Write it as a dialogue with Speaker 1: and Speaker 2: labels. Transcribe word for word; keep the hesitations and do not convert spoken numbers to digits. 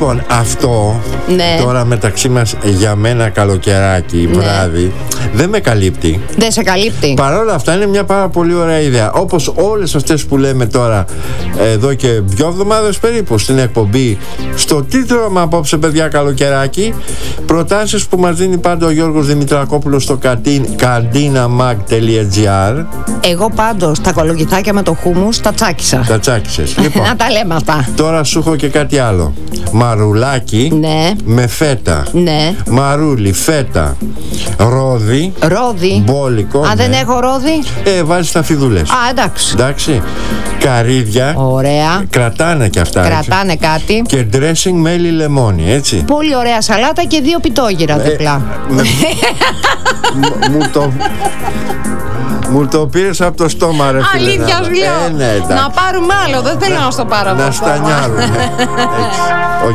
Speaker 1: Λοιπόν, αυτό
Speaker 2: Ναι.
Speaker 1: τώρα μεταξύ μας για μένα καλοκαιράκι,
Speaker 2: Ναι.
Speaker 1: βράδυ, δεν με καλύπτει.
Speaker 2: Δεν σε καλύπτει.
Speaker 1: Παρ' όλα αυτά είναι μια πάρα πολύ ωραία ιδέα. Όπως όλες αυτές που λέμε τώρα εδώ και δυο εβδομάδες περίπου στην εκπομπή, στο τι τρώμε απόψε παιδιά καλοκαιράκι, προτάσεις που μας δίνει πάντα ο Γιώργος Δημητρακόπουλος στο καντίναμag τελεία τζι άρ.
Speaker 2: Εγώ πάντως τα κολοκυθάκια με το χούμους τα τσάκισα.
Speaker 1: Τα τσάκισες. Λοιπόν,
Speaker 2: Να τα λέμε αυτά.
Speaker 1: τώρα σου έχω και κάτι άλλο. Μαρουλάκι
Speaker 2: Ναι.
Speaker 1: με φέτα.
Speaker 2: Ναι.
Speaker 1: Μαρούλι, φέτα, ρόδι,
Speaker 2: Ρόδι.
Speaker 1: μπόλικο.
Speaker 2: Α, δεν
Speaker 1: ναι.
Speaker 2: έχω ρόδι.
Speaker 1: Ε, βάζεις τα φιδούλες.
Speaker 2: Α, εντάξει.
Speaker 1: Εντάξει. Καρύδια.
Speaker 2: Ωραία.
Speaker 1: Κρατάνε και αυτά. έτσι.
Speaker 2: Κρατάνε κάτι.
Speaker 1: Και dressing μέλι λεμόνι, έτσι.
Speaker 2: Πολύ ωραία σαλάτα και δύο πιτόγυρα
Speaker 1: Ε,
Speaker 2: διπλά.
Speaker 1: με- μου, μου το... Μου το πήρες από το στόμα, ρε φίλε.
Speaker 2: Αλήθεια
Speaker 1: να-
Speaker 2: σου λέω.
Speaker 1: Ε, ναι, εντάξει.
Speaker 2: Να πάρουμε άλλο. Δεν θέλω να στο πάρω.
Speaker 1: Να
Speaker 2: από ακόμα.
Speaker 1: στανιάρουμε. Έτσι.